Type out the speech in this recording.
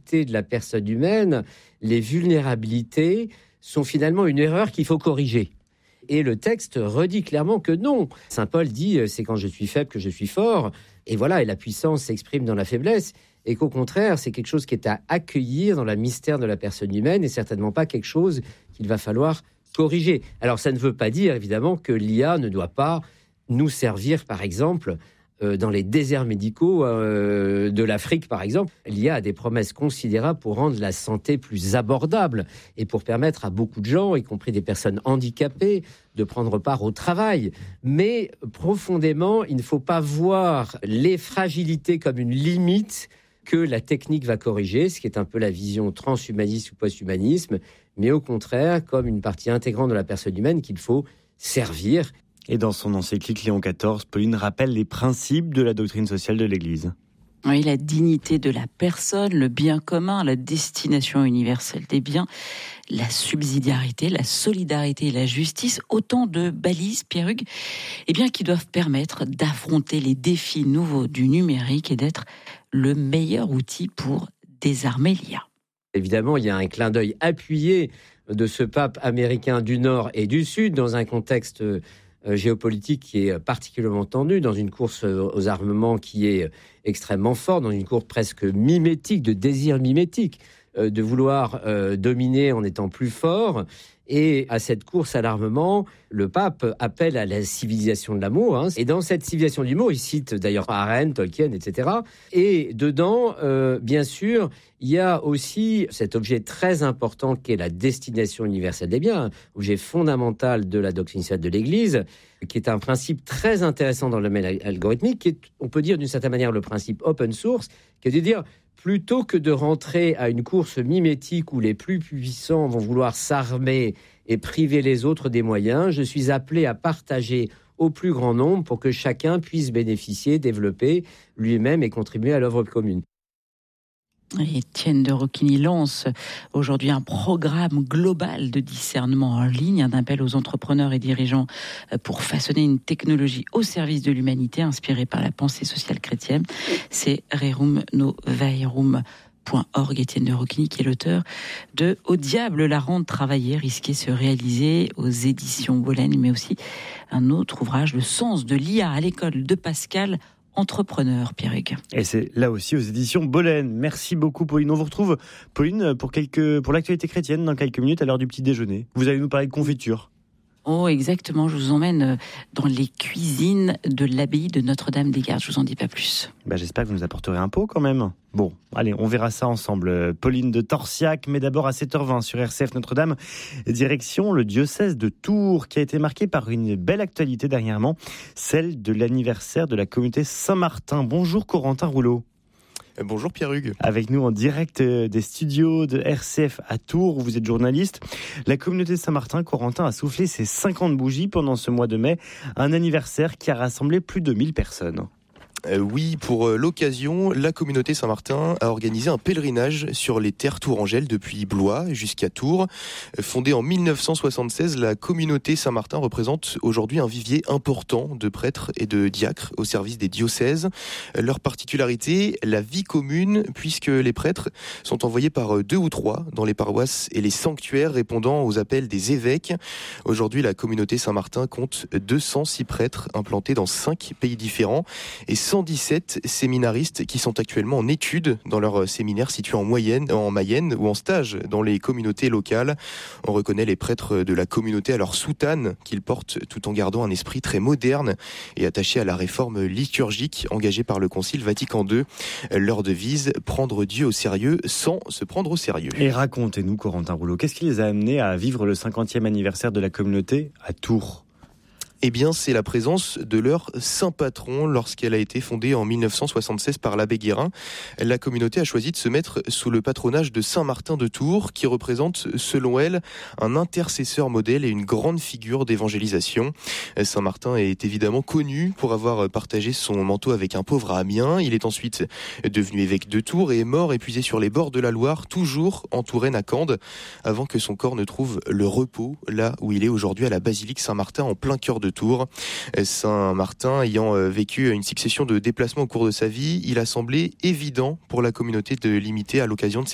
fragilité de la personne humaine, les vulnérabilités sont finalement une erreur qu'il faut corriger. Et le texte redit clairement que non. Saint Paul dit « c'est quand je suis faible que je suis fort ». Et voilà, et la puissance s'exprime dans la faiblesse. Et qu'au contraire, c'est quelque chose qui est à accueillir dans le mystère de la personne humaine et certainement pas quelque chose qu'il va falloir corriger. Alors ça ne veut pas dire évidemment que l'IA ne doit pas nous servir, par exemple, dans les déserts médicaux de l'Afrique, par exemple. L'IA a des promesses considérables pour rendre la santé plus abordable et pour permettre à beaucoup de gens, y compris des personnes handicapées, de prendre part au travail. Mais profondément, il ne faut pas voir les fragilités comme une limite que la technique va corriger, ce qui est un peu la vision transhumaniste ou post-humanisme, mais au contraire, comme une partie intégrante de la personne humaine qu'il faut servir. Et dans son encyclique Léon XIV, Pauline rappelle les principes de la doctrine sociale de l'Église. Oui, la dignité de la personne, le bien commun, la destination universelle des biens, la subsidiarité, la solidarité et la justice, autant de balises, Pierre Hugues, qui doivent permettre d'affronter les défis nouveaux du numérique et d'être le meilleur outil pour désarmer l'IA. Évidemment, il y a un clin d'œil appuyé de ce pape américain du Nord et du Sud dans un contexte géopolitique qui est particulièrement tendu, dans une course aux armements qui est extrêmement forte, dans une course presque mimétique, de désir mimétique, de vouloir dominer en étant plus fort. Et à cette course à l'armement, le pape appelle à la civilisation de l'amour. Et dans cette civilisation de l'amour, il cite d'ailleurs Arendt, Tolkien, etc. Et dedans, bien sûr, il y a aussi cet objet très important qu'est la destination universelle des biens, objet fondamental de la doctrine sociale de l'Église, qui est un principe très intéressant dans le domaine algorithmique, qui est, on peut dire d'une certaine manière, le principe open source, qui est de dire, plutôt que de rentrer à une course mimétique où les plus puissants vont vouloir s'armer et priver les autres des moyens, je suis appelé à partager au plus grand nombre pour que chacun puisse bénéficier, développer lui-même et contribuer à l'œuvre commune. Étienne de Roquigny lance aujourd'hui un programme global de discernement en ligne, un appel aux entrepreneurs et dirigeants pour façonner une technologie au service de l'humanité inspirée par la pensée sociale chrétienne. C'est Rerum Novaerum.org. Étienne de Roquigny qui est l'auteur de Au diable la rendre travailler, risquer se réaliser aux éditions Bollène, mais aussi un autre ouvrage, Le sens de l'IA à l'école de Pascal, entrepreneur, Pierre Hugues. Et c'est là aussi aux éditions Bollène. Merci beaucoup, Pauline. On vous retrouve, Pauline, pour l'actualité chrétienne dans quelques minutes à l'heure du petit déjeuner. Vous allez nous parler de confiture. Oh, exactement. Je vous emmène dans les cuisines de l'abbaye de Notre-Dame-des-Gardes. Je vous en dis pas plus. J'espère que vous nous apporterez un pot quand même. Bon, allez, on verra ça ensemble. Pauline de Torsiac, mais d'abord à 7h20 sur RCF Notre-Dame, direction le diocèse de Tours, qui a été marqué par une belle actualité dernièrement, celle de l'anniversaire de la communauté Saint-Martin. Bonjour Corentin Rouleau. Bonjour Pierre Hugues. Avec nous en direct des studios de RCF à Tours, où vous êtes journaliste. La communauté Saint-Martin, Corentin, a soufflé ses 50 bougies pendant ce mois de mai, un anniversaire qui a rassemblé plus de 1000 personnes. Oui, pour l'occasion, la communauté Saint-Martin a organisé un pèlerinage sur les terres tourangelles depuis Blois jusqu'à Tours. Fondée en 1976, la communauté Saint-Martin représente aujourd'hui un vivier important de prêtres et de diacres au service des diocèses. Leur particularité, la vie commune, puisque les prêtres sont envoyés par 2 ou 3 dans les paroisses et les sanctuaires répondant aux appels des évêques. Aujourd'hui, la communauté Saint-Martin compte 206 prêtres implantés dans 5 pays différents et 117 séminaristes qui sont actuellement en études dans leur séminaire situé en Mayenne ou en stage dans les communautés locales. On reconnaît les prêtres de la communauté à leur soutane qu'ils portent tout en gardant un esprit très moderne et attaché à la réforme liturgique engagée par le Concile Vatican II. Leur devise, prendre Dieu au sérieux sans se prendre au sérieux. Et racontez-nous, Corentin Rouleau, qu'est-ce qui les a amenés à vivre le 50e anniversaire de la communauté à Tours ? Eh bien, c'est la présence de leur saint patron lorsqu'elle a été fondée en 1976 par l'abbé Guérin. La communauté a choisi de se mettre sous le patronage de Saint Martin de Tours, qui représente, selon elle, un intercesseur modèle et une grande figure d'évangélisation. Saint Martin est évidemment connu pour avoir partagé son manteau avec un pauvre à Amiens. Il est ensuite devenu évêque de Tours et est mort épuisé sur les bords de la Loire, toujours en Touraine à Cande, avant que son corps ne trouve le repos là où il est aujourd'hui à la basilique Saint-Martin en plein cœur de Tours. Saint-Martin ayant vécu une succession de déplacements au cours de sa vie, il a semblé évident pour la communauté de l'imiter à l'occasion de